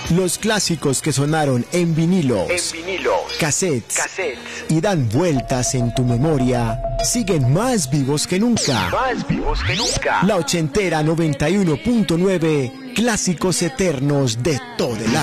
Los clásicos que sonaron en vinilos, cassettes y dan vueltas en tu memoria siguen más vivos que nunca. La ochentera 91.9, clásicos eternos de todo el año.